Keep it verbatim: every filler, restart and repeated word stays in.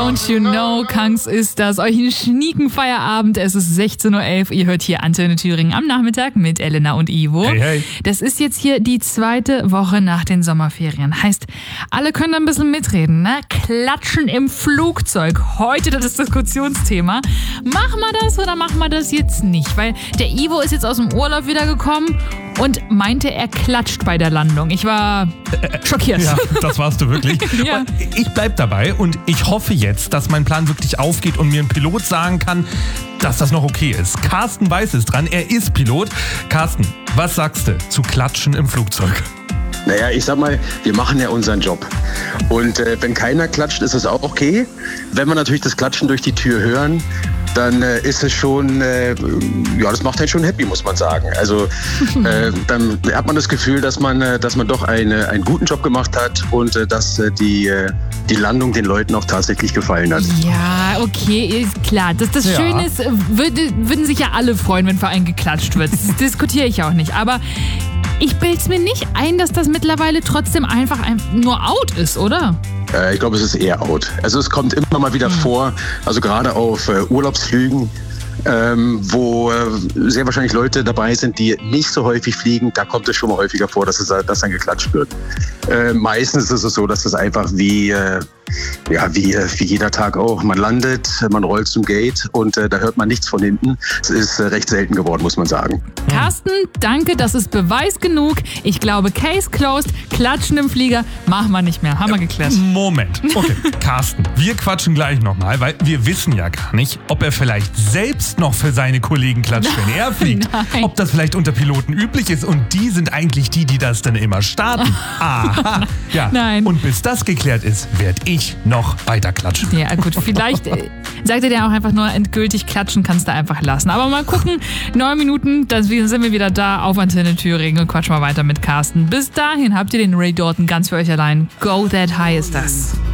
Don't you know, Kangs ist das. Euch einen schnieken Feierabend. Es ist sechzehn Uhr elf. Ihr hört hier Antenne Thüringen am Nachmittag mit Elena und Ivo. Hey, hey. Das ist jetzt hier die zweite Woche nach den Sommerferien. Heißt, alle können ein bisschen mitreden, ne? Klatschen im Flugzeug. Heute das Diskussionsthema. Machen wir das oder machen wir das jetzt nicht? Weil der Ivo ist jetzt aus dem Urlaub wiedergekommen und meinte, er klatscht bei der Landung. Ich war schockiert. Ja, das warst du wirklich. Ja. Ich bleib dabei und ich hoffe jetzt, dass mein Plan wirklich aufgeht und mir ein Pilot sagen kann, dass das noch okay ist. Carsten Weiß ist dran, er ist Pilot. Carsten, was sagst du zu Klatschen im Flugzeug? Naja, ich sag mal, wir machen ja unseren Job. Und äh, wenn keiner klatscht, ist es auch okay. Wenn wir natürlich das Klatschen durch die Tür hören, dann äh, ist es schon, äh, ja, das macht halt schon happy, muss man sagen. Also äh, dann hat man das Gefühl, dass man, äh, dass man doch eine, einen guten Job gemacht hat und äh, dass äh, die, äh, die Landung den Leuten auch tatsächlich gefallen hat. Ja, okay, ist klar. Das, das Ja. Schöne ist, würde, würden sich ja alle freuen, wenn für einen geklatscht wird. Das diskutiere ich auch nicht. Aber ich bild's mir nicht ein, dass das mittlerweile trotzdem einfach ein, nur out ist, oder? Äh, ich glaube, es ist eher out. Also es kommt immer mal wieder vor, also gerade auf äh, Urlaubsflügen, ähm, wo äh, sehr wahrscheinlich Leute dabei sind, die nicht so häufig fliegen, da kommt es schon mal häufiger vor, dass, es, dass dann geklatscht wird. Äh, meistens ist es so, dass es einfach wie, äh, ja, wie, äh, wie jeder Tag auch, man landet, man rollt zum Gate und äh, da hört man nichts von hinten. Es ist äh, recht selten geworden, muss man sagen. Carsten, danke, das ist Beweis genug. Ich glaube, Case closed, Klatschen im Flieger, machen wir nicht mehr. Haben wir geklärt. Moment. Okay, Carsten, wir quatschen gleich nochmal, weil wir wissen ja gar nicht, ob er vielleicht selbst noch für seine Kollegen klatscht, wenn er fliegt. Nein. Ob das vielleicht unter Piloten üblich ist und die sind eigentlich die, die das dann immer starten. Aha. Ja. Nein. Und bis das geklärt ist, werde ich noch weiter klatschen. Ja, gut, vielleicht äh, sagt er dir auch einfach nur, endgültig klatschen kannst du einfach lassen. Aber mal gucken, neun Minuten, dann sind wir wieder da auf Antenne Thüringen und quatschen mal weiter mit Carsten. Bis dahin habt ihr den Ray Dalton ganz für euch allein. Go That High ist das.